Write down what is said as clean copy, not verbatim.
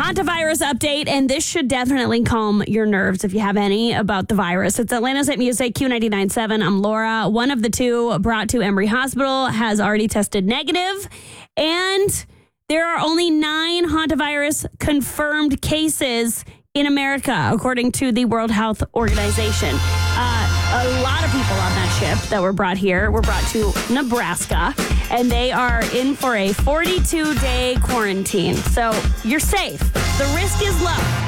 Hantavirus update, and this should definitely calm your nerves if you have any about the virus. It's Atlanta's Hit Music, Q99.7. I'm Laura. One of the two brought to Emory Hospital has already tested negative, and there are only 9 hantavirus confirmed cases in America, according to the World Health Organization. A lot of people on that ship that were brought here were brought to Nebraska, and they are in for a 42-day quarantine. So you're safe. The risk is low.